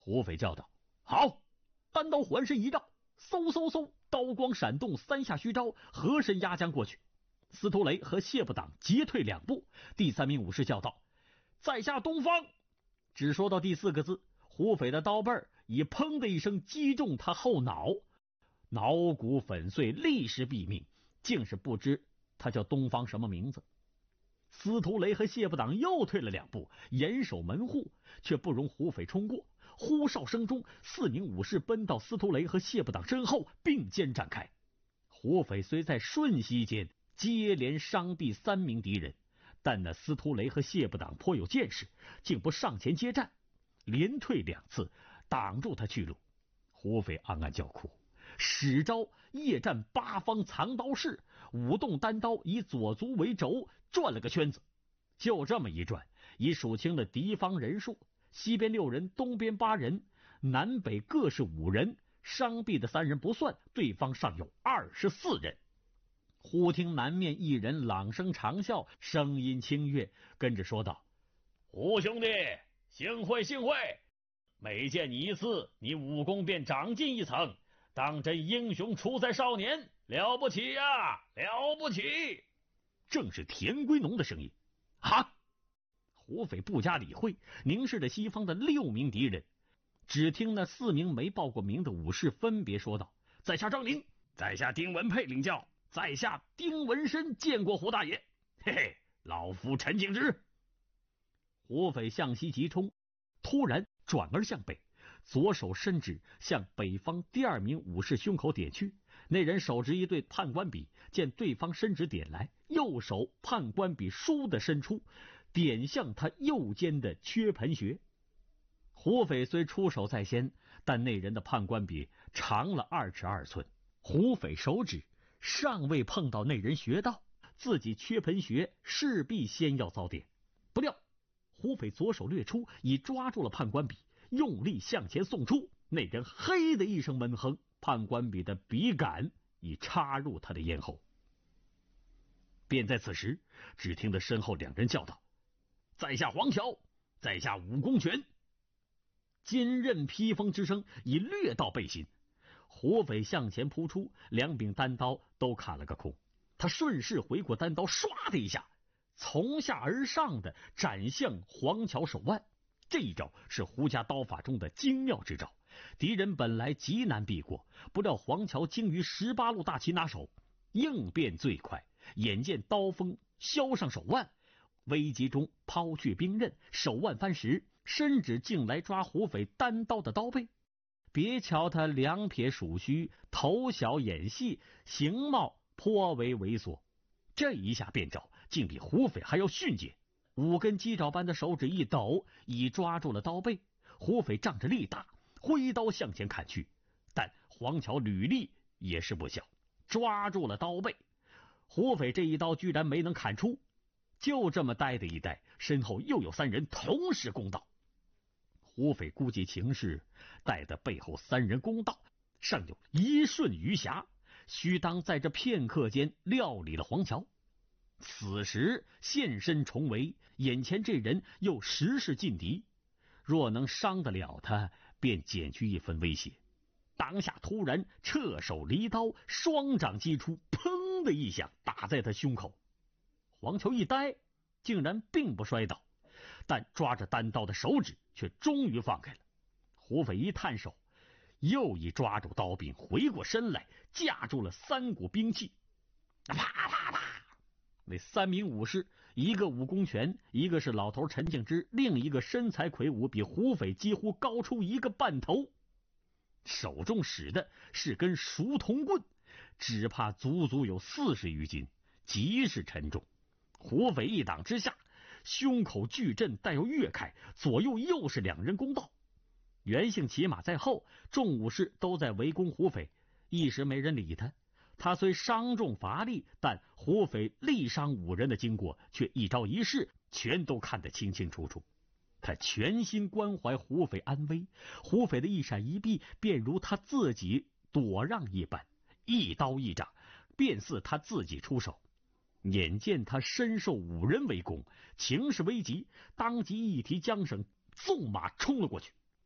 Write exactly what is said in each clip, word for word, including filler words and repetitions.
胡斐叫道：“好！”单刀环身一绕，嗖嗖嗖，刀光闪动，三下虚招，合身压将过去。司徒雷和谢不挡急退两步。第三名武士叫道：“在下东方！”只说到第四个字，胡斐的刀背已砰的一声击中他后脑，脑骨粉碎，立时毙命。竟是不知他叫东方什么名字。司徒雷和谢不挡又退了两步，严守门户，却不容胡斐冲过。呼哨声中，四名武士奔到司徒雷和谢不挡身后，并肩展开。胡斐虽在瞬息间接连伤毙三名敌人，但那司徒雷和谢不挡颇有见识，竟不上前接战，连退两次，挡住他去路。胡斐暗暗叫苦，使招夜战八方藏刀式，舞动单刀，以左足为轴，转了个圈子。就这么一转，已数清了敌方人数，西边六人，东边八人，南北各是五人，伤毙的三人不算，对方尚有二十四人。忽听南面一人朗声长啸，声音清越，跟着说道：“胡兄弟，幸会幸会！每见你一次，你武功便长进一层，当真英雄出在少年，了不起呀、啊，了不起！”正是田归农的声音。哈！胡斐不加理会，凝视着西方的六名敌人。只听那四名没报过名的武士分别说道：“在下张林，在下丁文佩领教，在下丁文深见过胡大爷，嘿嘿，老夫陈敬之。”胡斐向西急冲，突然转而向北，左手伸指向北方第二名武士胸口点去。那人手执一对判官笔，见对方伸指点来，右手判官笔倏地伸出，点向他右肩的缺盆穴。胡斐虽出手在先，但那人的判官笔长了二尺二寸，胡斐手指尚未碰到那人穴道，自己缺盆穴势必先要遭点。不料胡斐左手掠出，已抓住了判官笔，用力向前送出。那人嘿的一声闷哼，判官笔的笔杆已插入他的咽喉。便在此时，只听得身后两人叫道：“在下黄桥，在下武功拳！”坚韧披风之声已掠到背心，胡斐向前扑出，两柄单刀都砍了个空。他顺势回过单刀，唰的一下，从下而上的斩向黄桥手腕。这一招是胡家刀法中的精妙之招，敌人本来极难避过，不料黄桥精于十八路大旗拿手，应变最快，眼见刀锋削上手腕，危急中抛去兵刃，手腕翻时，伸指竟来抓胡斐单刀的刀背。别瞧他两撇鼠须，头小眼细，形貌颇为猥琐，这一下变招竟比胡斐还要迅捷。五根鸡爪般的手指一抖，已抓住了刀背。胡斐仗着力大，挥刀向前砍去，但黄桥履力也是不小，抓住了刀背。胡斐这一刀居然没能砍出，就这么呆的一呆，身后又有三人同时攻到。胡斐估计情势，待得背后三人攻到，尚有一瞬余暇，须当在这片刻间料理了黄桥。此时现身重围，眼前这人又实是劲敌，若能伤得了他，便减去一分威胁。当下突然撤手离刀，双掌击出，砰的一响，打在他胸口。黄桥一呆，竟然并不摔倒，但抓着单刀的手指却终于放开了。胡斐一探手，又一抓住刀柄，回过身来，架住了三股兵器。啪啪啪！那三名武士，一个武功拳，一个是老头陈敬之，另一个身材魁梧，比胡斐几乎高出一个半头。手中使的是根熟铜棍，只怕足足有四十余斤，极是沉重。胡斐一挡之下，胸口巨震，待要跃开，左右又是两人攻到。袁姓骑马在后，众武士都在围攻胡斐，一时没人理他。他虽伤重乏力，但胡斐力伤五人的经过却一招一式全都看得清清楚楚。他全心关怀胡斐安危，胡斐的一闪一避便如他自己躲让一般，一刀一掌便似他自己出手。眼见他身受五人围攻，情势危急，当即一提缰绳，纵马冲了过去。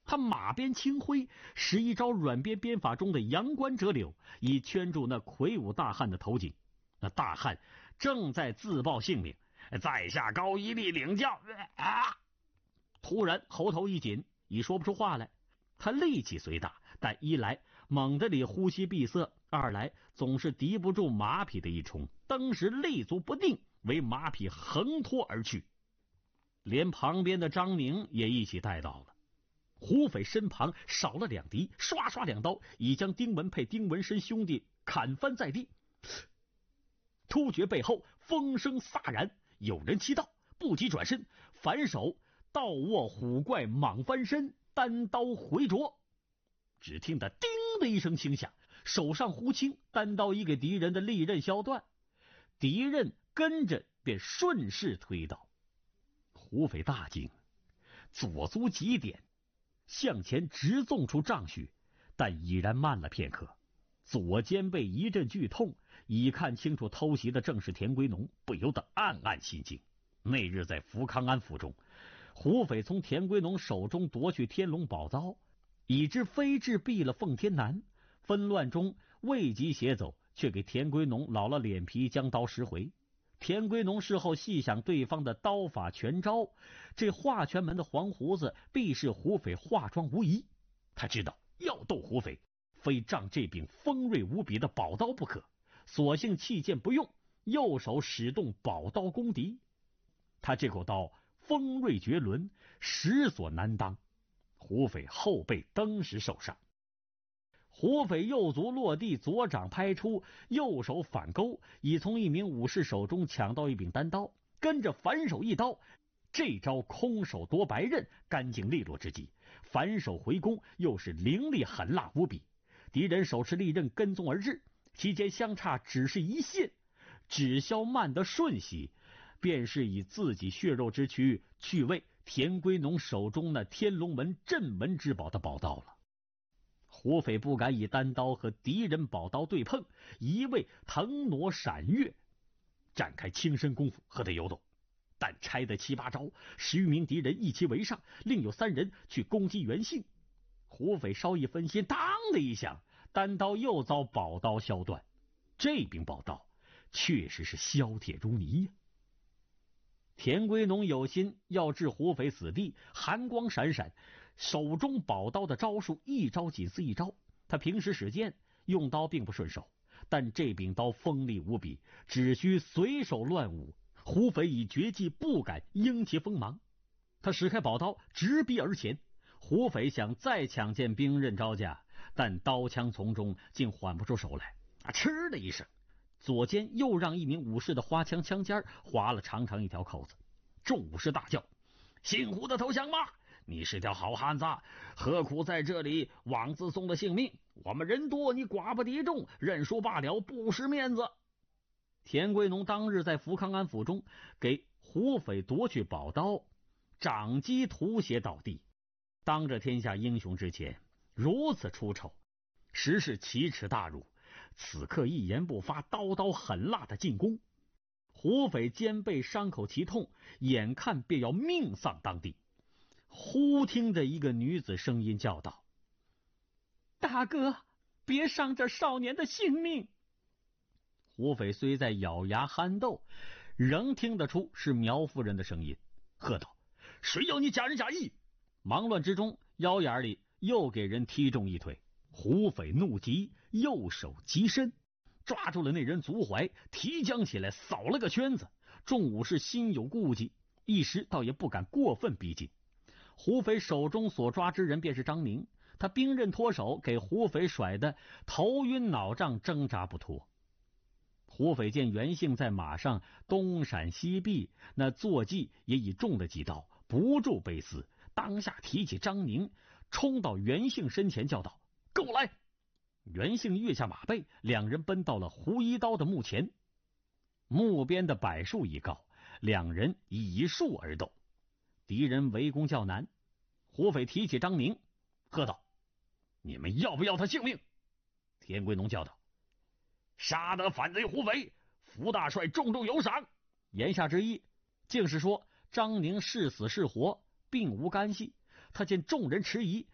他马鞭轻挥，使一招软鞭鞭法中的阳关折柳，以圈住那魁梧大汉的头颈。那大汉正在自报姓名，在下高一力领教。啊！突然喉头一紧，已说不出话来。他力气虽大，但一来猛地里呼吸闭塞，二来总是敌不住马匹的一冲，当时立足不定，为马匹横拖而去。连旁边的张宁也一起带到了。胡匪身旁少了两敌，刷刷两刀已将丁文佩、丁文生兄弟砍翻在地。突觉背后风声飒然，有人骑到，不及转身，反手倒卧虎怪蟒翻身，单刀回啄。只听得叮的一声轻响，手上忽轻，单刀已给敌人的利刃削断，敌人跟着便顺势推倒。胡匪大惊，左足急点，向前直纵出丈许，但已然慢了片刻。左肩背一阵剧痛，已看清楚偷袭的正是田归农，不由得暗暗心惊。那日在福康安府中，胡匪从田归农手中夺去天龙宝刀，以知飞至毙了奉天南，纷乱中未及携走，却给田归农老了脸皮，将刀拾回。田归农事后细想对方的刀法拳招，这华拳门的黄胡子必是胡匪化妆无疑。他知道要斗胡匪，非仗这柄锋锐无比的宝刀不可，索性弃剑不用，右手使动宝刀攻敌。他这口刀锋锐绝伦，实所难当。胡匪后背登时受伤，胡匪右足落地，左掌拍出，右手反勾，已从一名武士手中抢到一柄单刀，跟着反手一刀。这招空手夺白刃，干净利落之极，反手回攻又是凌厉狠辣无比。敌人手持利刃跟踪而至，期间相差只是一线，只消慢得瞬息，便是以自己血肉之躯去为田归农手中那天龙门镇门之宝的宝刀了。胡匪不敢以单刀和敌人宝刀对碰，一味腾挪闪跃，展开轻身功夫和他游斗。但拆得七八招，十余名敌人一齐围上，另有三人去攻击袁姓。胡匪稍一分心，当的一响，单刀又遭宝刀削断。这柄宝刀确实是削铁如泥呀。田归农有心要置胡匪死地，寒光闪闪，手中宝刀的招数一招紧似一招。他平时使剑用刀并不顺手，但这柄刀锋利无比，只需随手乱舞，胡匪以绝技不敢应其锋芒。他使开宝刀直逼而前，胡匪想再抢剑兵刃招架，但刀枪从中竟缓不出手来。啊！嗤的一声，左肩又让一名武士的花枪枪尖划了长长一条口子。众武士大叫：“姓胡的投降吗？你是条好汉子，何苦在这里枉自送的性命？我们人多，你寡不敌众，认输罢了，不失面子。”田归农当日在福康安府中给胡匪夺去宝刀，掌击吐血倒地，当着天下英雄之前如此出丑，实是奇耻大辱。此刻一言不发，刀刀狠辣的进攻。胡匪肩背伤口奇痛，眼看便要命丧当地。忽听着一个女子声音叫道：“大哥，别伤这少年的性命。”胡匪虽在咬牙酣斗，仍听得出是苗夫人的声音，喝道：“谁要你假仁假义！”忙乱之中，腰眼里又给人踢中一腿。胡匪怒极，右手急伸，抓住了那人足踝，提将起来，扫了个圈子。众武士心有顾忌，一时倒也不敢过分逼近。胡匪手中所抓之人便是张宁，他兵刃脱手，给胡匪甩得头晕脑胀，挣扎不脱。胡匪见袁姓在马上东闪西避，那坐骑也已中了几刀，不住悲思，当下提起张宁，冲到袁姓身前叫道：“跟我来！”袁姓跃下马背，两人奔到了胡一刀的墓前。墓边的柏树已高，两人以树而斗，敌人围攻较难。胡匪提起张宁，喝道：“你们要不要他性命？”田归农叫道：“杀得反贼胡匪，福大帅重重有赏。”言下之意，竟是说张宁是死是活并无干系。他见众人迟疑，